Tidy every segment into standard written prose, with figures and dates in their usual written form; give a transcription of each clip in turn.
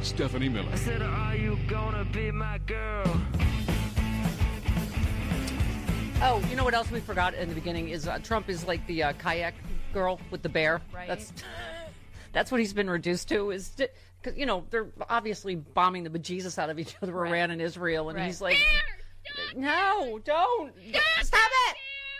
Stephanie Miller. I said, are you gonna be my girl? Oh, you know what else we forgot in the beginning is Trump is like the kayak girl with the bear. Right. That's what he's been reduced to. Is because they're obviously bombing the bejesus out of each other, Right. Iran and Israel, and Right. he's like, no, don't stop it.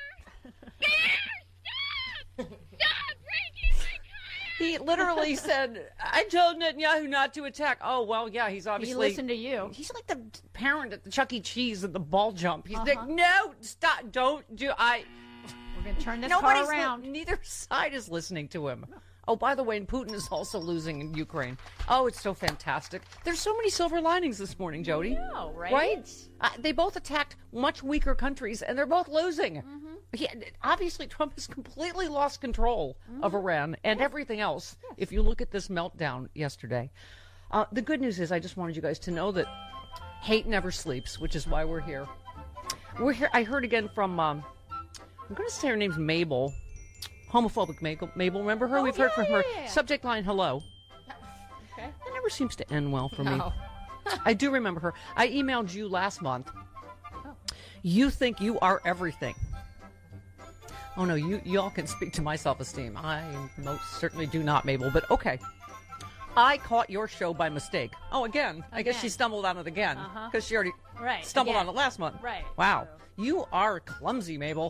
He literally said, I told Netanyahu not to attack. Oh, well, yeah, he's obviously... He listened to you. He's like the parent at the Chuck E. Cheese at the ball jump. He's like, no, stop, don't do... We're going to turn this Nobody's car around. neither side is listening to him. Oh, by the way, Putin is also losing in Ukraine. Oh, it's so fantastic. There's so many silver linings this morning, Jody. I know, right? Right? They both attacked much weaker countries, and they're both losing. Obviously, Trump has completely lost control of Iran and everything else, if you look at this meltdown yesterday. The good news is I just wanted you guys to know that hate never sleeps, which is why we're here. We're here. I heard again from, I'm going to say her name's Mabel. Homophobic Mabel, remember her? We've heard from her. Yeah. Subject line, hello. Okay. That never seems to end well for me. No. I do remember her. I emailed you last month. You think you are everything. Oh, no, y'all can speak to my self-esteem. I most certainly do not, Mabel, but okay. I caught your show by mistake. Oh, again. I guess she stumbled on it again because she already stumbled on it last month. Right. Wow. You are clumsy, Mabel.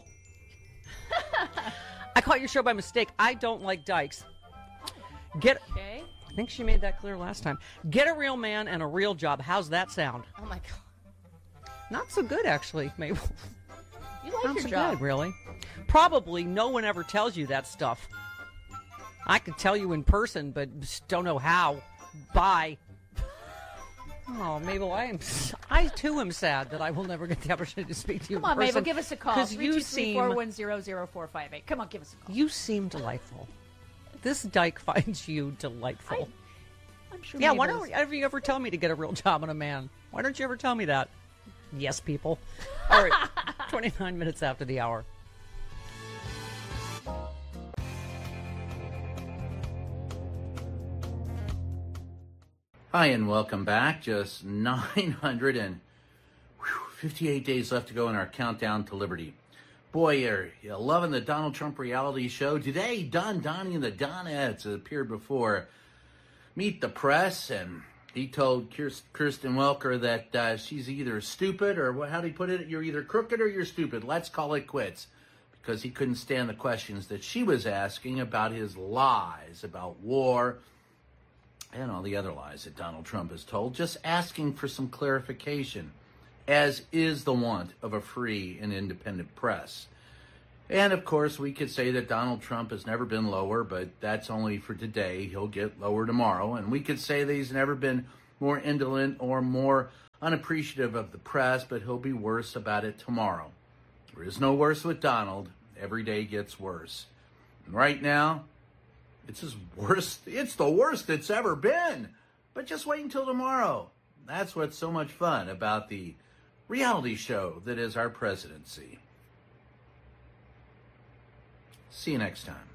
I caught your show by mistake. I don't like dykes. Okay. I think she made that clear last time. Get a real man and a real job. How's that sound? Oh, my God. Not so good, actually, Mabel. You like Not your so job. good, really. Probably no one ever tells you that stuff. I could tell you in person, but just don't know how. Bye. Oh, Mabel, I too am sad that I will never get the opportunity to speak to you Come on, in person. Mabel, give us a call. 'Cause you seem 323-410-0458. Come on, give us a call. You seem delightful. This dyke finds you delightful. I'm sure Yeah, why Mabel don't is- you ever tell me to get a real job on a man? Why don't you ever tell me that? Yes, people. All right, 29 minutes after the hour. Hi, and welcome back. Just 958 days left to go in our countdown to liberty. Boy, you're loving the Donald Trump reality show. Today, Donnie and the Donettes appeared before Meet the Press, and he told Kristen Welker that she's either stupid or, how did he put it? You're either crooked or you're stupid. Let's call it quits. Because he couldn't stand the questions that she was asking about his lies about war and all the other lies that Donald Trump has told, just asking for some clarification, as is the want of a free and independent press. And, of course, we could say that Donald Trump has never been lower, but that's only for today. He'll get lower tomorrow. And we could say that he's never been more indolent or more unappreciative of the press, but he'll be worse about it tomorrow. There is no worse with Donald. Every day gets worse. And right now, it's the worst it's ever been. But just wait until tomorrow. That's what's so much fun about the reality show that is our presidency. See you next time.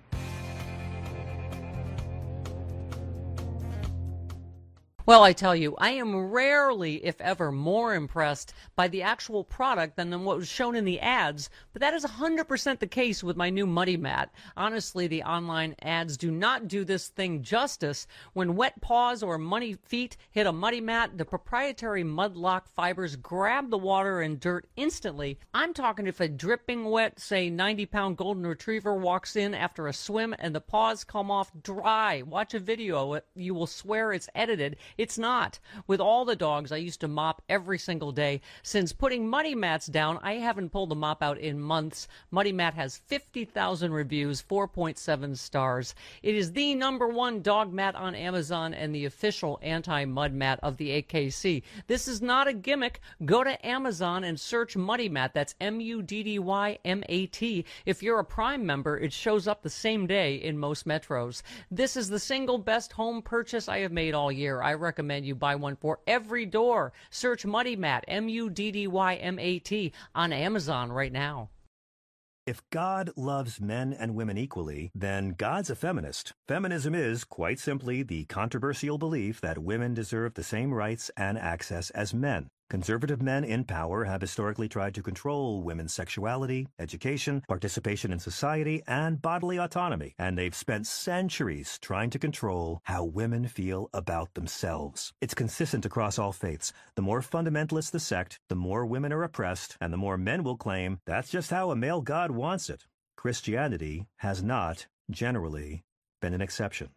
Well, I tell you, I am rarely, if ever, more impressed by the actual product than what was shown in the ads, but that is 100% the case with my new Muddy Mat. Honestly, the online ads do not do this thing justice. When wet paws or muddy feet hit a Muddy Mat, the proprietary mud lock fibers grab the water and dirt instantly. I'm talking if a dripping wet, say 90-pound golden retriever walks in after a swim and the paws come off dry. Watch a video, you will swear it's edited. It's not. With all the dogs I used to mop every single day. Since putting Muddy Mats down, I haven't pulled the mop out in months. Muddy Mat has 50,000 reviews, 4.7 stars. It is the #1 dog mat on Amazon and the official anti-mud mat of the AKC. This is not a gimmick. Go to Amazon and search Muddy Mat. That's MUDDYMAT. If you're a Prime member, it shows up the same day in most metros. This is the single best home purchase I have made all year. I recommend you buy one for every door. Search Muddy Mat, MUDDYMAT, on Amazon right now. If God loves men and women equally, then God's a feminist. Feminism is, quite simply, the controversial belief that women deserve the same rights and access as men. Conservative men in power have historically tried to control women's sexuality, education, participation in society, and bodily autonomy, and they've spent centuries trying to control how women feel about themselves. It's consistent across all faiths. The more fundamentalist the sect, the more women are oppressed, and the more men will claim that's just how a male god wants it. Christianity has not, generally, been an exception.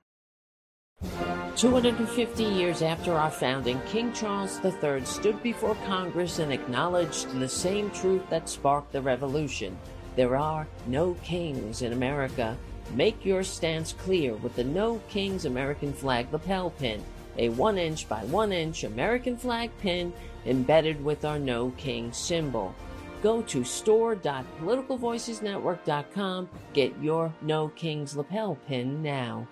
250 years after our founding, King Charles III stood before Congress and acknowledged the same truth that sparked the Revolution. There are no kings in America. Make your stance clear with the No Kings American Flag lapel pin, a 1-inch by 1-inch American flag pin embedded with our No King symbol. Go to store.politicalvoicesnetwork.com. Get your No Kings lapel pin now.